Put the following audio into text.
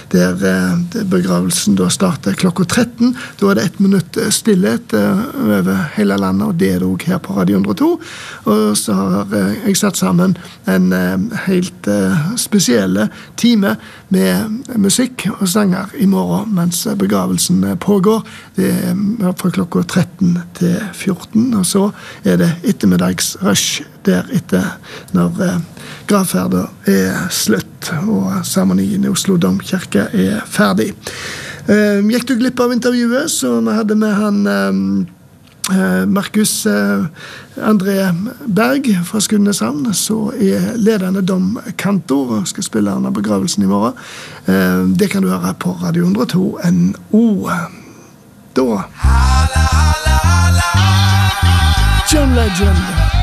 der begravelsen da starter klokka 13. Da det 1 minutt stillhet over hele landet, og det det også her på Radio 102. Og så har jeg satt sammen en helt spesiell time med musikk og sanger I morgen, mens begravelsen pågår. Det fra klokka 13 til 14, og så det ettermiddagsrush der etter når gravferden slutt, og seremonien I Oslo Domkirke ferdig. Gikk du glipp av intervjuet, så vi hadde med han Markus André Berg fra Skudeneshavn, så ledende domkantor og skal spille han av begravelsen I morgen. Det kan du høre på Radio 102 NO. Da John Legend